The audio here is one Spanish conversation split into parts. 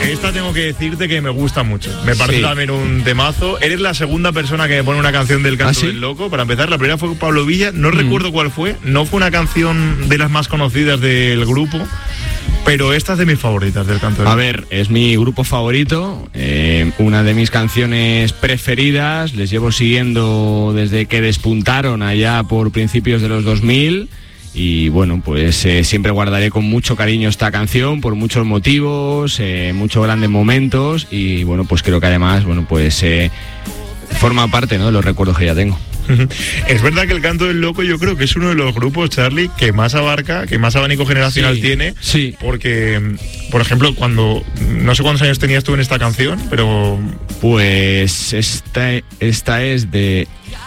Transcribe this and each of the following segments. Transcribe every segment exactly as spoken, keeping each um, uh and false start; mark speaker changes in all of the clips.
Speaker 1: esta tengo que decirte que me gusta mucho. Me parece
Speaker 2: Sí.
Speaker 1: también un temazo. Eres la segunda persona que me pone una canción del Canto
Speaker 2: ¿Ah, sí?
Speaker 1: del Loco. Para empezar, la primera fue Pablo Villa. No
Speaker 2: Mm.
Speaker 1: recuerdo cuál fue. No fue una canción de las más conocidas del grupo. Pero esta es de mis favoritas del Canto del
Speaker 2: A
Speaker 1: Loco.
Speaker 2: ver, es mi grupo favorito, eh, una de mis canciones preferidas, les llevo siguiendo desde que despuntaron allá por principios de los dos mil y bueno, pues eh, siempre guardaré con mucho cariño esta canción por muchos motivos, eh, muchos grandes momentos y bueno, pues creo que además, bueno, pues eh, forma parte, ¿no?, de los recuerdos que ya tengo.
Speaker 1: Es verdad que el Canto del Loco yo creo que es uno de los grupos, Charlie, que más abarca, que más abanico generacional
Speaker 2: Sí,
Speaker 1: tiene.
Speaker 2: sí.
Speaker 1: Porque, por ejemplo, cuando... No sé cuántos años tenías tú en esta canción, pero...
Speaker 2: Pues esta, esta es de,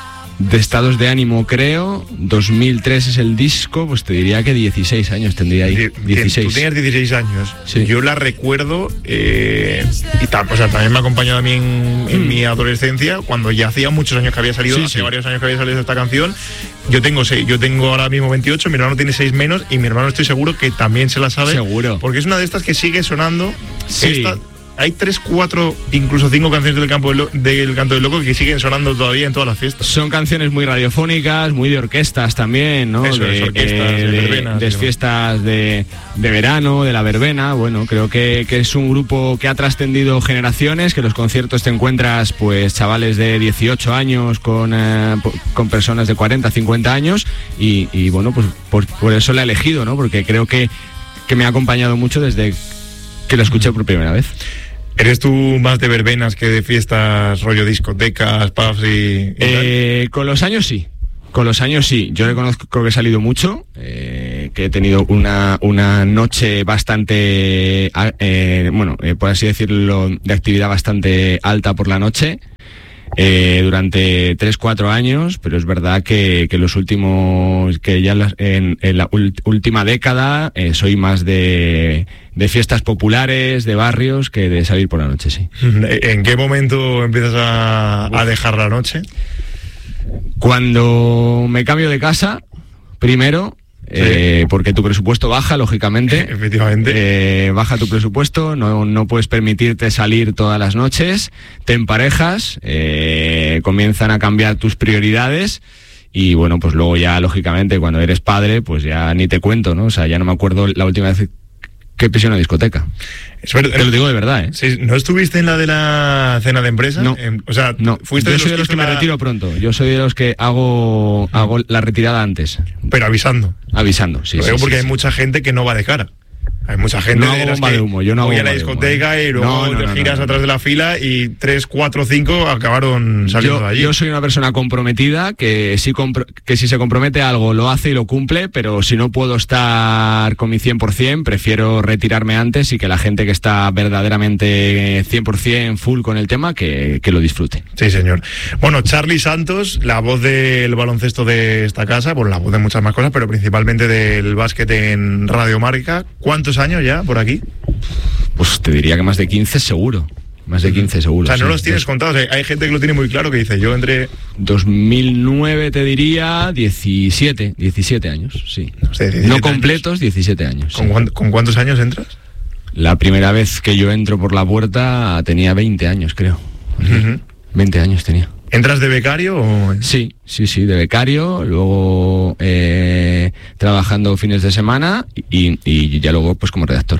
Speaker 2: de Estados de Ánimo, creo. dos mil tres es el disco, pues te diría que dieciséis años tendría ahí.
Speaker 1: Die-
Speaker 2: dieciséis.
Speaker 1: Tú tenías dieciséis años.
Speaker 2: Sí.
Speaker 1: Yo la recuerdo eh, y tal, o sea, también me ha acompañado a mí en, en
Speaker 2: Mm.
Speaker 1: mi adolescencia, cuando ya hacía muchos años que había salido,
Speaker 2: Sí,
Speaker 1: hace
Speaker 2: sí.
Speaker 1: varios años que había salido esta canción. Yo tengo seis, yo tengo ahora mismo veintiocho, mi hermano tiene seis menos y mi hermano estoy seguro que también se la sabe.
Speaker 2: Seguro.
Speaker 1: Porque es una de estas que sigue sonando.
Speaker 2: Sí.
Speaker 1: Esta- hay tres, cuatro, incluso cinco canciones del, campo del, Lo- del Canto del Loco que siguen sonando todavía en todas las fiestas.
Speaker 2: Son canciones muy radiofónicas, muy de orquestas también, ¿no?
Speaker 1: Eso es,
Speaker 2: de,
Speaker 1: orquestas,
Speaker 2: eh,
Speaker 1: de
Speaker 2: de-
Speaker 1: verbenas,
Speaker 2: de
Speaker 1: sí.
Speaker 2: fiestas de, de verano, de la verbena. Bueno, creo que, que es un grupo que ha trascendido generaciones, que en los conciertos te encuentras pues chavales de dieciocho años con, eh, po- con personas de cuarenta, cincuenta años y, y, bueno, pues por, por eso la he elegido, ¿no? Porque creo que, que me ha acompañado mucho desde que lo escuché por primera vez.
Speaker 1: ¿Eres tú más de verbenas que de fiestas, rollo discotecas, pubs y, y tal?
Speaker 2: Eh, con los años sí, con los años sí. Yo reconozco que he salido mucho, eh, que he tenido una, una noche bastante, eh, bueno, eh, por así decirlo, de actividad bastante alta por la noche. Eh, durante tres cuatro años, pero es verdad que, que los últimos, que ya en la, en, en la ult- última década eh, soy más de, de fiestas populares, de barrios, que de salir por la noche, sí.
Speaker 1: ¿En qué momento empiezas a, a dejar la noche?
Speaker 2: Cuando me cambio de casa, primero, eh, porque tu presupuesto baja, lógicamente.
Speaker 1: Efectivamente.
Speaker 2: Eh, baja tu presupuesto, no, no puedes permitirte salir todas las noches, te emparejas, eh, comienzan a cambiar tus prioridades y bueno, pues luego ya, lógicamente, cuando eres padre, pues ya ni te cuento, ¿no? O sea, ya no me acuerdo la última vez que pisé una discoteca.
Speaker 1: Es verdad.
Speaker 2: Te lo digo de verdad, ¿eh?
Speaker 1: Sí, ¿no estuviste en la de la cena de empresa?
Speaker 2: No.
Speaker 1: En- o sea,
Speaker 2: No,
Speaker 1: fuiste
Speaker 2: yo
Speaker 1: de
Speaker 2: soy de
Speaker 1: los
Speaker 2: los
Speaker 1: que
Speaker 2: que
Speaker 1: hizo
Speaker 2: me
Speaker 1: la-
Speaker 2: retiro pronto. Yo soy de los que hago, hago la retirada antes,
Speaker 1: Pero avisando.
Speaker 2: avisando. Sí,
Speaker 1: Lo
Speaker 2: sí,
Speaker 1: digo
Speaker 2: sí,
Speaker 1: porque
Speaker 2: sí.
Speaker 1: hay mucha gente que no va de cara. Hay mucha gente
Speaker 2: No
Speaker 1: de
Speaker 2: hago
Speaker 1: las
Speaker 2: bomba
Speaker 1: que
Speaker 2: de humo, yo no
Speaker 1: voy
Speaker 2: hago
Speaker 1: a la
Speaker 2: bomba de humo,
Speaker 1: discoteca
Speaker 2: ¿eh?
Speaker 1: y luego
Speaker 2: No, no,
Speaker 1: te
Speaker 2: no,
Speaker 1: giras
Speaker 2: no,
Speaker 1: atrás
Speaker 2: no.
Speaker 1: de la fila y tres, cuatro, cinco acabaron saliendo
Speaker 2: Yo,
Speaker 1: de allí.
Speaker 2: yo soy una persona comprometida que si, compro- que si se compromete a algo lo hace y lo cumple, pero si no puedo estar con mi cien por ciento, prefiero retirarme antes y que la gente que está verdaderamente cien por ciento full con el tema, que, que lo disfrute.
Speaker 1: Sí, señor. Bueno, Charly Santos, la voz del baloncesto de esta casa, bueno, la voz de muchas más cosas, pero principalmente del básquet en Radio Marca. ¿Cuántos años ya por aquí?
Speaker 2: Pues te diría que más de quince seguro. Más de quince seguro.
Speaker 1: O sea, no
Speaker 2: sí.
Speaker 1: los tienes
Speaker 2: Dos-
Speaker 1: contados. Hay- Hay gente que lo tiene muy claro que dice, yo entre...
Speaker 2: dos mil nueve te diría diecisiete, diecisiete años, sí.
Speaker 1: No sé, diecisiete
Speaker 2: No
Speaker 1: años.
Speaker 2: completos, diecisiete años.
Speaker 1: ¿Con,
Speaker 2: sí.
Speaker 1: cuán- con cuántos años entras?
Speaker 2: La primera vez que yo entro por la puerta tenía veinte años, creo.
Speaker 1: Ujú.
Speaker 2: veinte años tenía.
Speaker 1: ¿Entras de becario o...?
Speaker 2: Sí, sí, sí, de becario, luego eh, trabajando fines de semana y, y ya luego pues como redactor.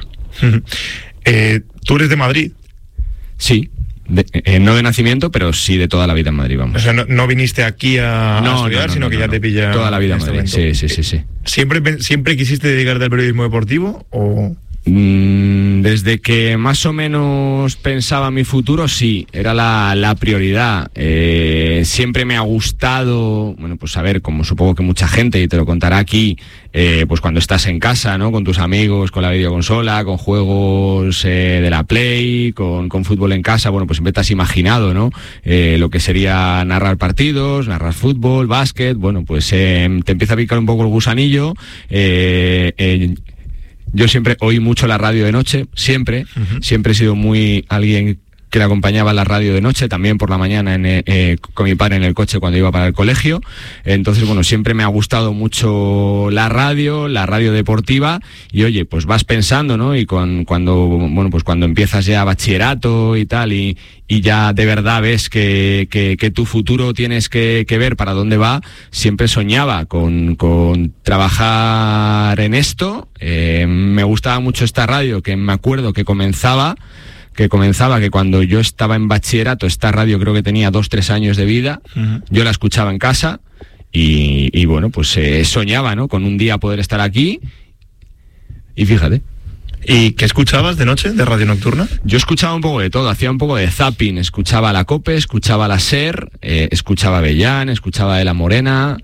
Speaker 1: Eh, ¿Tú eres de Madrid?
Speaker 2: Sí, de- eh, no de nacimiento, pero sí de toda la vida en Madrid,
Speaker 1: O
Speaker 2: vamos.
Speaker 1: sea, no, no viniste aquí a, a estudiar, sino que ya te pilla...
Speaker 2: Toda la vida en
Speaker 1: este
Speaker 2: Madrid,
Speaker 1: momento.
Speaker 2: sí, sí, sí, sí.
Speaker 1: ¿Siempre, pen- ¿Siempre quisiste dedicarte al periodismo deportivo o...?
Speaker 2: Mm, Desde que más o menos pensaba mi futuro, sí, era la, la prioridad. Eh, siempre me ha gustado, bueno, pues saber, como supongo que mucha gente, y te lo contará aquí, eh, pues cuando estás en casa, ¿no? Con tus amigos, con la videoconsola, con juegos eh, de la Play, con, con fútbol en casa, bueno, pues siempre te has imaginado, ¿no? Eh, lo que sería narrar partidos, narrar fútbol, básquet, bueno, pues eh, te empieza a picar un poco el gusanillo, eh, eh, yo siempre oí mucho la radio de noche, siempre,
Speaker 1: Ujú.
Speaker 2: siempre he sido muy alguien que le acompañaba a la radio de noche, también por la mañana en, eh, con mi padre en el coche cuando iba para el colegio. Entonces, bueno, siempre me ha gustado mucho la radio, la radio deportiva, y oye, pues vas pensando, ¿no? Y con, cuando, bueno, pues cuando empiezas ya bachillerato y tal, y, y ya de verdad ves que, que, que tu futuro tienes que, que ver para dónde va, siempre soñaba con, con trabajar en esto. Eh, me gustaba mucho esta radio, que me acuerdo que comenzaba que comenzaba, que cuando yo estaba en bachillerato, esta radio creo que tenía dos, tres años de vida, uh-huh. Yo la escuchaba en casa y, y bueno, pues eh, soñaba, ¿no? Con un día poder estar aquí y fíjate.
Speaker 1: ¿Y qué escuchabas de noche, de radio nocturna?
Speaker 2: Yo escuchaba un poco de todo, hacía un poco de zapping, escuchaba la COPE, escuchaba la SER, eh, escuchaba Bellán, escuchaba de La Morena,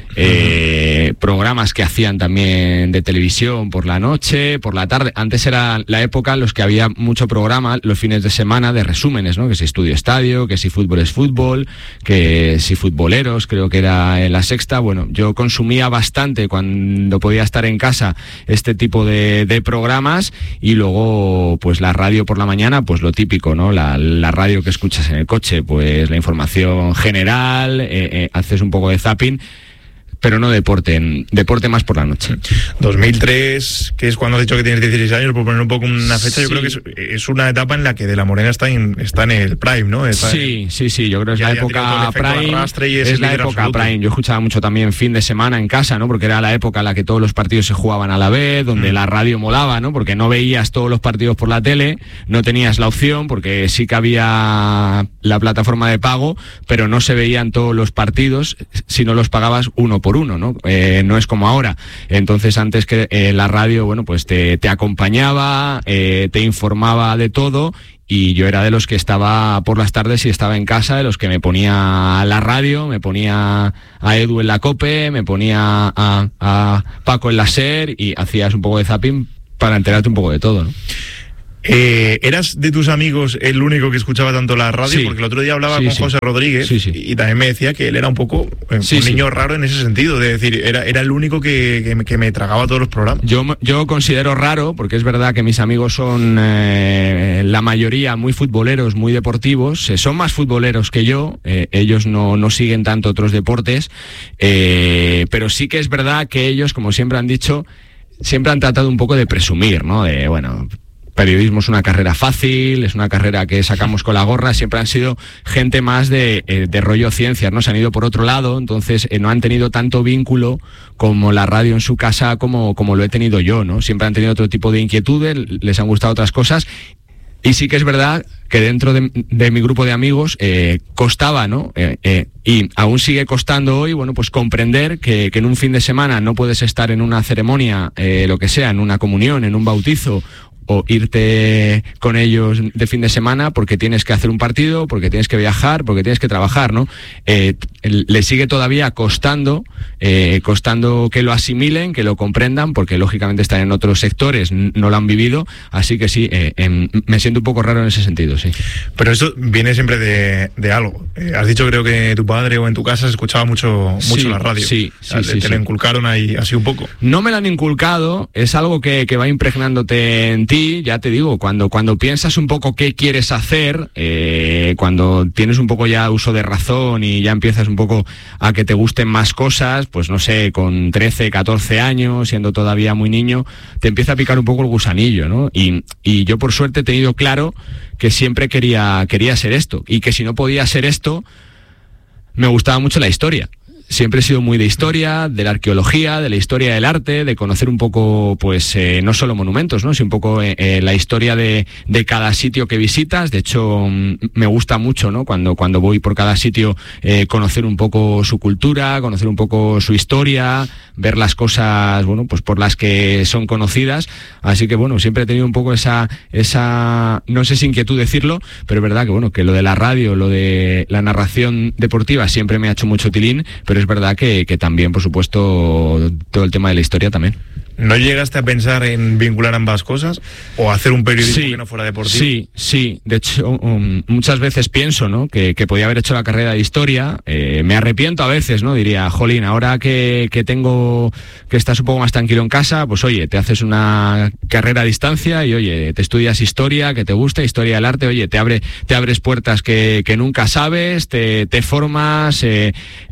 Speaker 2: eh, uh-huh. Programas que hacían también de televisión por la noche, por la tarde. Antes era la época en los que había mucho programa los fines de semana de resúmenes, ¿no? Que si Estudio Estadio, que si Fútbol es Fútbol, que si Futboleros, creo que era en La Sexta. Bueno, yo consumía bastante cuando podía estar en casa este tipo de, de programas. Y luego, pues la radio por la mañana, pues lo típico, ¿no? La, la radio que escuchas en el coche, pues la información general, eh, eh, haces un poco de zapping, pero no deporte, deporte más por la noche.
Speaker 1: dos mil tres, que es cuando has dicho que tienes dieciséis años, por poner un poco una fecha, sí. Yo creo que es, es una etapa en la que De La Morena está en, está en el prime, ¿no? Está
Speaker 2: sí,
Speaker 1: en,
Speaker 2: sí, sí, yo creo que es la época prime, es, es la época absoluto. prime. Yo escuchaba mucho también fin de semana en casa, ¿no? Porque era la época en la que todos los partidos se jugaban a la vez, donde mm. la radio molaba, ¿no? Porque no veías todos los partidos por la tele, no tenías la opción, porque sí que había la plataforma de pago, pero no se veían todos los partidos si no los pagabas uno por uno, ¿no? Eh, no es como ahora. Entonces antes que eh, la radio, bueno, pues te, te acompañaba, eh, te informaba de todo, y yo era de los que estaba por las tardes y estaba en casa, de los que me ponía la radio, me ponía a Edu en la COPE, me ponía a, a Paco en la SER, y hacías un poco de zapping para enterarte un poco de todo, ¿no?
Speaker 1: Eh, ¿Eras de tus amigos el único que escuchaba tanto la radio? Sí. Porque el otro día hablaba sí, con sí. José Rodríguez sí, sí. y también me decía que él era un poco eh, sí, un niño sí. raro en ese sentido, de decir, era, era el único que, que, me, que me tragaba todos los programas.
Speaker 2: Yo, yo considero raro, porque es verdad que mis amigos son eh, la mayoría muy futboleros, muy deportivos, eh, son más futboleros que yo, eh, ellos no, no siguen tanto otros deportes, eh, pero sí que es verdad que ellos, como siempre han dicho, siempre han tratado un poco de presumir, ¿no? De, bueno, periodismo es una carrera fácil, es una carrera que sacamos con la gorra, siempre han sido gente más de, eh, de rollo ciencias, ¿no? Se han ido por otro lado, entonces eh, no han tenido tanto vínculo como la radio en su casa como, como lo he tenido yo, ¿no? Siempre han tenido otro tipo de inquietudes, les han gustado otras cosas, y sí que es verdad que dentro de, de mi grupo de amigos eh, costaba, ¿no? Eh, eh, y aún sigue costando hoy, bueno, pues comprender que, que en un fin de semana no puedes estar en una ceremonia, eh, lo que sea, en una comunión, en un bautizo, o irte con ellos de fin de semana porque tienes que hacer un partido, porque tienes que viajar, porque tienes que trabajar, ¿no? Eh, le sigue todavía costando, eh, costando que lo asimilen, que lo comprendan, porque lógicamente están en otros sectores, no lo han vivido, así que sí, eh, eh, me siento un poco raro en ese sentido, sí.
Speaker 1: Pero esto viene siempre de, de algo. Eh, has dicho, creo que tu padre o en tu casa se escuchaba mucho, mucho
Speaker 2: sí,
Speaker 1: la radio.
Speaker 2: Sí, sí,
Speaker 1: te,
Speaker 2: sí,
Speaker 1: te
Speaker 2: sí.
Speaker 1: la inculcaron ahí así un poco.
Speaker 2: No me la han inculcado, es algo que, que va impregnándote en ti. Ya te digo, cuando, cuando piensas un poco qué quieres hacer, eh, cuando tienes un poco ya uso de razón y ya empiezas un poco a que te gusten más cosas, pues no sé, con trece, catorce años, siendo todavía muy niño, te empieza a picar un poco el gusanillo, ¿no? Y, y yo por suerte he tenido claro que siempre quería, quería ser esto, y que si no podía ser esto, me gustaba mucho la historia. Siempre he sido muy de historia, de la arqueología, de la historia del arte, de conocer un poco, pues, eh, no solo monumentos, ¿no? Sino un poco eh, eh, la historia de, de cada sitio que visitas. De hecho, me gusta mucho, ¿no? Cuando, cuando voy por cada sitio, eh, conocer un poco su cultura, conocer un poco su historia, ver las cosas, bueno, pues por las que son conocidas. Así que, bueno, siempre he tenido un poco esa, esa, no sé si inquietud decirlo, pero es verdad que, bueno, que lo de la radio, lo de la narración deportiva siempre me ha hecho mucho tilín, pero es verdad que, que también, por supuesto, todo el tema de la historia también.
Speaker 1: ¿No llegaste a pensar en vincular ambas cosas o hacer un periodismo sí, que no fuera deportivo?
Speaker 2: Sí, sí. De hecho, um, muchas veces pienso, ¿no? Que, que podía haber hecho la carrera de historia. Eh, me arrepiento a veces, ¿no? Diría, jolín, ahora que, que tengo, que estás un poco más tranquilo en casa, pues oye, te haces una carrera a distancia y oye, te estudias historia, que te gusta, historia del arte, oye, te abre, te abres puertas que, que nunca sabes, te, te formas, eh,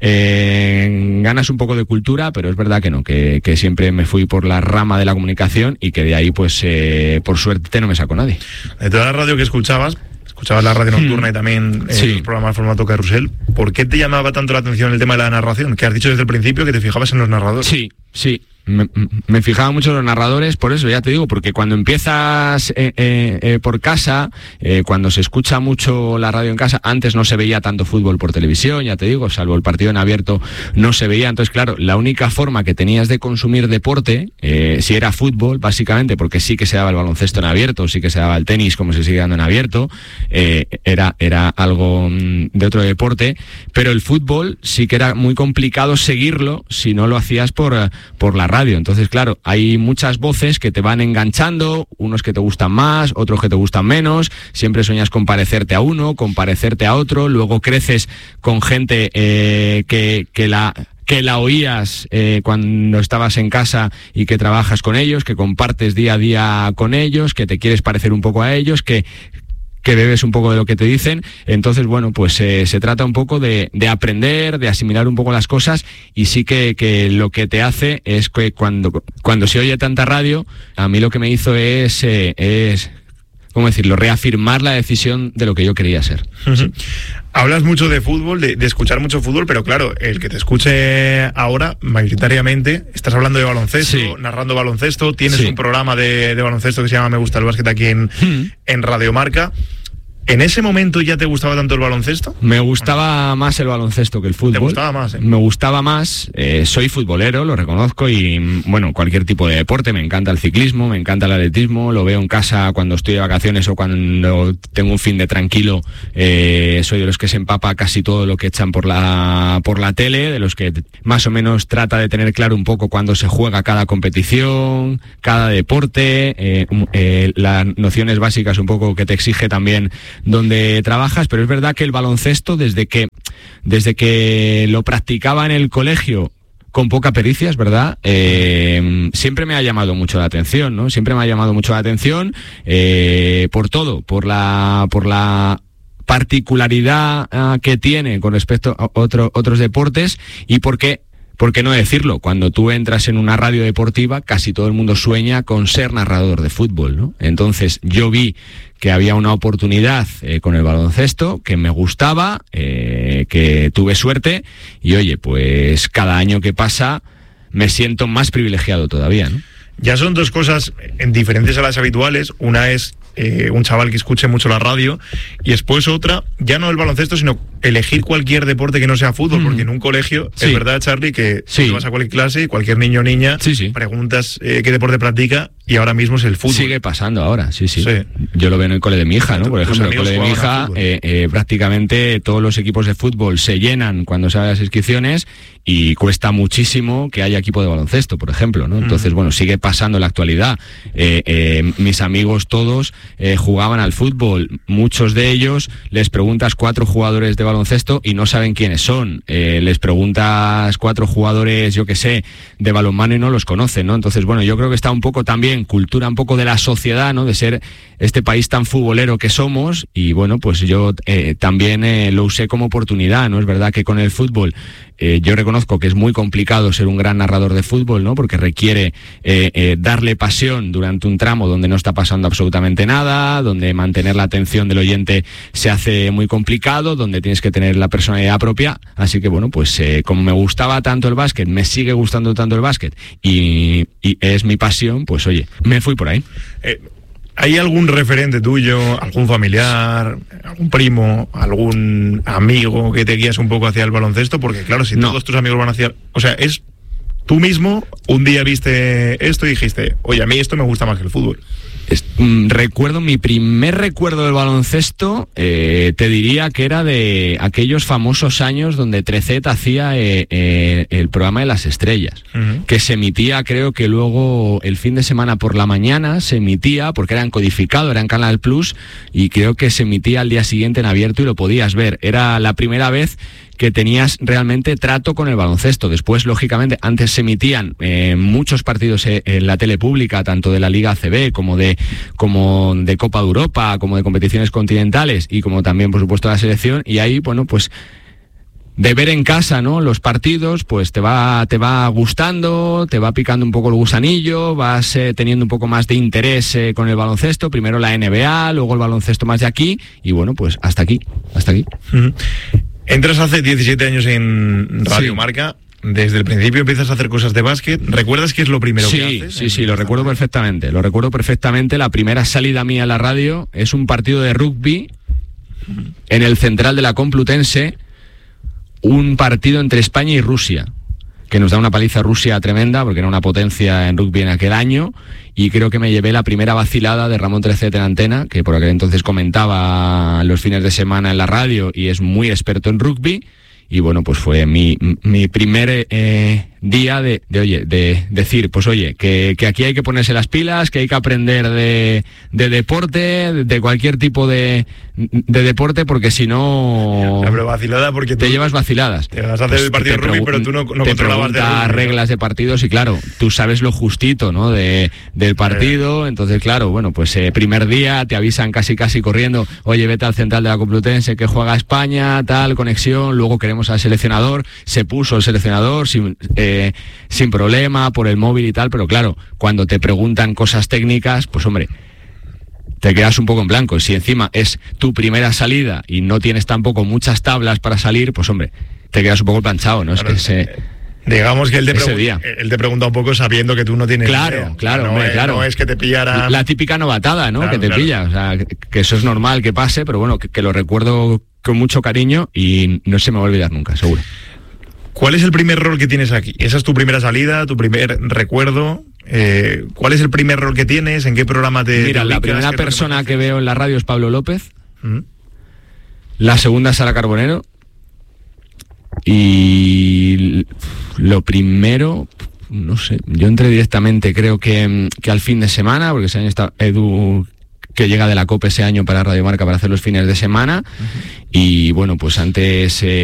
Speaker 2: eh, ganas un poco de cultura, pero es verdad que no, que, que siempre me fui por la rama de la comunicación y que de ahí pues eh, por suerte no me sacó nadie.
Speaker 1: De toda la radio que escuchabas, escuchabas la radio nocturna hmm. y también eh, sí. los programas formato carrusel, ¿por qué te llamaba tanto la atención el tema de la narración? Que has dicho desde el principio que te fijabas en los narradores.
Speaker 2: Sí, sí. Me, me fijaba mucho en los narradores, por eso ya te digo, porque cuando empiezas eh, eh, eh, por casa, eh, cuando se escucha mucho la radio en casa, antes no se veía tanto fútbol por televisión, ya te digo, salvo el partido en abierto no se veía, entonces claro, la única forma que tenías de consumir deporte, eh, si era fútbol, básicamente, porque sí que se daba el baloncesto en abierto, sí que se daba el tenis como se sigue dando en abierto, eh, era, era algo de otro deporte, pero el fútbol sí que era muy complicado seguirlo si no lo hacías por, por la radio. Radio. Entonces, claro, hay muchas voces que te van enganchando, unos que te gustan más, otros que te gustan menos, siempre sueñas con parecerte a uno, con parecerte a otro, luego creces con gente eh, que, que la... que la oías eh, cuando estabas en casa y que trabajas con ellos, que compartes día a día con ellos, que te quieres parecer un poco a ellos, que que bebes un poco de lo que te dicen. Entonces, bueno, pues eh, se trata un poco de, de aprender, de asimilar un poco las cosas, y sí que, que lo que te hace es que cuando, cuando se oye tanta radio, a mí lo que me hizo es, eh, es ¿cómo decirlo?, reafirmar la decisión de lo que yo quería ser.
Speaker 1: Uh-huh. Sí. Hablas mucho de fútbol, de, de escuchar mucho fútbol, pero claro, el que te escuche ahora, mayoritariamente, estás hablando de baloncesto, sí. narrando baloncesto, tienes sí. un programa de, de baloncesto que se llama Me Gusta el Básquet aquí en, uh-huh. en Radio Marca. ¿En ese momento ya te gustaba tanto el baloncesto?
Speaker 2: Me gustaba más el baloncesto que el fútbol.
Speaker 1: ¿Te gustaba más? Eh?
Speaker 2: Me gustaba más. Eh, soy futbolero, lo reconozco, y bueno, cualquier tipo de deporte. Me encanta el ciclismo, me encanta el atletismo. Lo veo en casa cuando estoy de vacaciones o cuando tengo un fin de tranquilo. Eh, soy de los que se empapa casi todo lo que echan por la por la tele, de los que más o menos trata de tener claro un poco cuándo se juega cada competición, cada deporte, eh, eh, las nociones básicas un poco que te exige también donde trabajas, pero es verdad que el baloncesto, desde que desde que lo practicaba en el colegio con poca pericia, es verdad, eh, siempre me ha llamado mucho la atención, ¿no? Siempre me ha llamado mucho la atención eh, por todo, por la por la particularidad uh, que tiene con respecto a otro, otros deportes, y porque ¿por qué no decirlo? Cuando tú entras en una radio deportiva, casi todo el mundo sueña con ser narrador de fútbol, ¿no? Entonces yo vi que había una oportunidad eh, con el baloncesto, que me gustaba, eh, que tuve suerte, y oye, pues cada año que pasa me siento más privilegiado todavía, ¿no?
Speaker 1: Ya son dos cosas diferentes a las habituales. Una es eh, un chaval que escuche mucho la radio, y después otra, ya no el baloncesto, sino elegir cualquier deporte que no sea fútbol, mm. porque en un colegio, sí. es verdad, Charlie, que sí. tú vas a cualquier clase y cualquier niño o niña sí, sí. preguntas eh, qué deporte practica, y ahora mismo es el fútbol.
Speaker 2: Sigue pasando ahora, sí, sí. sí. Yo lo veo en el cole de mi hija, ¿no? Por ejemplo, en el cole de mi hija, eh, eh, prácticamente todos los equipos de fútbol se llenan cuando se las inscripciones, y cuesta muchísimo que haya equipo de baloncesto, por ejemplo, ¿no? Entonces, mm. bueno, sigue pasando en la actualidad. Eh, eh, mis amigos todos eh, jugaban al fútbol, muchos de ellos les preguntas cuatro jugadores de baloncesto y no saben quiénes son. Eh, les preguntas cuatro jugadores, yo que sé, de balonmano y no los conocen, ¿no? Entonces, bueno, yo creo que está un poco también cultura un poco de la sociedad, ¿no? De ser este país tan futbolero que somos, y bueno, pues yo eh, también eh, lo usé como oportunidad, ¿no? Es verdad que con el fútbol eh, yo reconozco que es muy complicado ser un gran narrador de fútbol, ¿no? Porque requiere eh, eh, darle pasión durante un tramo donde no está pasando absolutamente nada, donde mantener la atención del oyente se hace muy complicado, donde tienes que tener la personalidad propia. Así que bueno, pues eh, como me gustaba tanto el básquet, me sigue gustando tanto el básquet, y, y es mi pasión, pues oye, me fui por ahí.
Speaker 1: Eh, ¿Hay algún referente tuyo, algún familiar, algún primo, algún amigo que te guías un poco hacia el baloncesto? Porque claro, si no. todos tus amigos van hacia... O sea, es tú mismo, un día viste esto y dijiste, oye, a mí esto me gusta más que el fútbol.
Speaker 2: Es, mm, recuerdo, mi primer recuerdo del baloncesto, eh, te diría que era de aquellos famosos años donde Trecet hacía eh, eh, el programa de las estrellas, uh-huh. que se emitía, creo que luego el fin de semana por la mañana se emitía, porque era en codificado, era en Canal Plus, y creo que se emitía al día siguiente en abierto y lo podías ver. Era la primera vez que tenías realmente trato con el baloncesto. Después, lógicamente, antes se emitían eh, muchos partidos eh, en la tele pública, tanto de la Liga A C B como de como de Copa de Europa, como de competiciones continentales y como también, por supuesto, la selección. Y ahí, bueno, pues de ver en casa, ¿no?, los partidos, pues te va te va gustando, te va picando un poco el gusanillo, vas eh, teniendo un poco más de interés eh, con el baloncesto, primero la N B A, luego el baloncesto más de aquí, y bueno, pues hasta aquí, hasta aquí.
Speaker 1: Uh-huh. Entras hace diecisiete años en Radio sí. Marca. Desde el principio empiezas a hacer cosas de básquet. ¿Recuerdas qué es lo primero
Speaker 2: sí,
Speaker 1: que haces?
Speaker 2: Sí, sí, lo recuerdo perfectamente. Lo recuerdo perfectamente. La primera salida mía a la radio es un partido de rugby en el Central de la Complutense, un partido entre España y Rusia, que nos da una paliza Rusia tremenda, porque era una potencia en rugby en aquel año, y creo que me llevé la primera vacilada de Ramón Trecet en antena, que por aquel entonces comentaba los fines de semana en la radio y es muy experto en rugby, y bueno, pues fue mi, mi primer eh, día de, de, oye, de decir, pues oye, que, que aquí hay que ponerse las pilas, que hay que aprender de, de deporte, de, de cualquier tipo de, de deporte, porque si no...
Speaker 1: La pero vacilada porque
Speaker 2: te llevas vaciladas.
Speaker 1: Te vas a hacer pues el partido de rugby, pero tú no, no
Speaker 2: te
Speaker 1: controlabas de rugby,
Speaker 2: reglas de partidos y claro, tú sabes lo justito, ¿no?, de, del partido, eh. entonces claro, bueno, pues eh, primer día te avisan casi casi corriendo, oye, vete al Central de la Complutense que juega España, tal, conexión, luego queremos al seleccionador, se puso el seleccionador sin... Eh, sin problema, por el móvil y tal, pero claro, cuando te preguntan cosas técnicas, pues hombre, te quedas un poco en blanco. Si encima es tu primera salida y no tienes tampoco muchas tablas para salir, pues hombre, te quedas un poco planchado, ¿no?
Speaker 1: Claro,
Speaker 2: es que se...
Speaker 1: Digamos que él te, pregun- él te pregunta un poco sabiendo que tú no tienes
Speaker 2: claro,
Speaker 1: idea.
Speaker 2: Claro,
Speaker 1: no,
Speaker 2: hombre,
Speaker 1: es,
Speaker 2: claro.
Speaker 1: No es que te pillara...
Speaker 2: La típica novatada, ¿no?
Speaker 1: Claro,
Speaker 2: que te
Speaker 1: claro.
Speaker 2: pilla, o sea, que, que eso es normal que pase, pero bueno, que, que lo recuerdo con mucho cariño y no se me va a olvidar nunca, seguro.
Speaker 1: ¿Cuál es el primer rol que tienes aquí? ¿Esa es tu primera salida, tu primer recuerdo? Eh, ¿Cuál es el primer rol que tienes? ¿En qué programa te
Speaker 2: Mira,
Speaker 1: te
Speaker 2: la primera persona que veo en la radio es Pablo López.
Speaker 1: ¿Mm?
Speaker 2: La segunda es Sara Carbonero. Y lo primero, no sé, yo entré directamente, creo que, que al fin de semana, porque ese año está Edu, que llega de la COPE ese año para Radio Marca para hacer los fines de semana. Uh-huh. Y bueno, pues antes... Eh,